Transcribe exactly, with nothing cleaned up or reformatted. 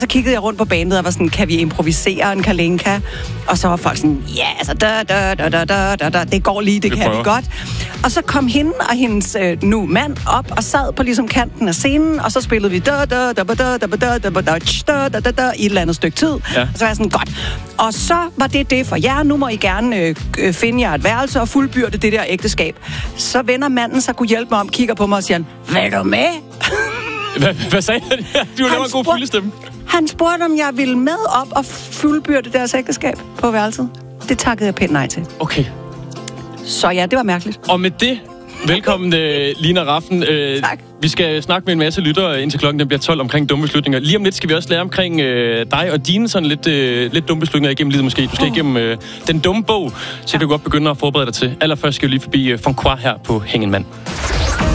Så kiggede jeg rundt på bandet og var sådan, kan vi improvisere en kalenka? Og så var folk sådan, ja, altså, da, da, da, da, da, da, da, det går lige, det vi kan prøver. vi godt. Og så kom hende og hendes øh, nu mand op og sad på ligesom kanten af scenen, og så spillede vi da, da, da, da, da, da, da, da, da, da, da, da, i et eller andet stykke tid. Ja. Og så var jeg sådan, godt. Og så var det det for jer. Nu må I gerne øh, finde jer et værelse og fuldbyrde det der ægteskab. Så vender manden sig kunne hjælpe mig om, kigger på mig og siger, vil du med? Hvad, hvad sagde han? Du laver en god fyldestemme. Han spurgte, om jeg ville med op og fuldbyrde deres ægteskab på værelset. Det takkede jeg pænt nej til. Okay. Så ja, det var mærkeligt. Og med det, velkommen øh, Lina Rafn. Øh, tak. Vi skal snakke med en masse lyttere, indtil klokken den bliver tolv, omkring dumme beslutninger. Lige om lidt skal vi også lære omkring øh, dig og dine sådan lidt, øh, lidt dumme beslutninger igennem livet måske. Du skal oh. igennem øh, den dumme bog, så ja. du kan godt begynde at forberede dig til. Allerførst skal vi lige forbi øh, Francois her på Hængen Mand.